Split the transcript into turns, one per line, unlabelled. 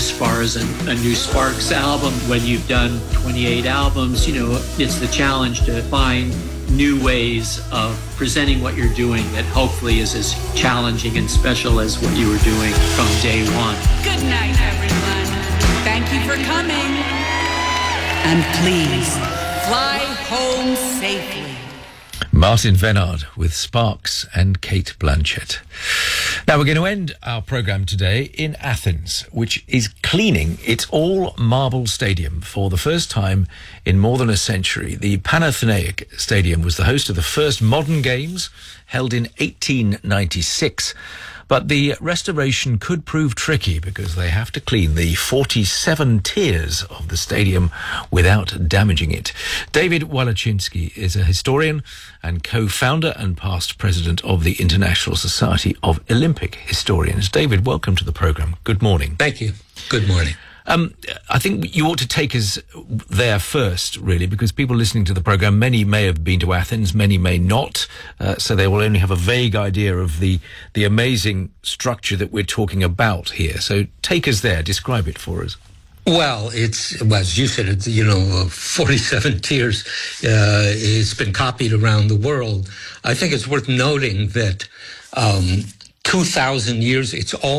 as far as a new Sparks album. When you've done 28 albums, it's the challenge to find new ways of presenting what you're doing that hopefully is as challenging and special as what you were doing from day one.
Good night, everyone. Thank you for coming. And please, fly home safely.
Martin Vennard with Sparks and Cate Blanchett. Now we're going to end our programme today in Athens, which is cleaning its all-marble stadium for the first time in more than a century. The Panathinaik Stadium was the host of the first modern games, held in 1896. But the restoration could prove tricky because they have to clean the 47 tiers of the stadium without damaging it. David Walachinsky is a historian and co-founder and past president of the International Society of Olympic Historians. David, welcome to the programme. Good morning.
Thank you. Good morning.
I think you ought to take us there first, really, because people listening to the programme, many may have been to Athens, many may not, so they will only have a vague idea of the amazing structure that we're talking about here. So take us there, describe it for us.
Well, as you said, 47 tiers. It's been copied around the world. I think it's worth noting that 2,000 years, it's all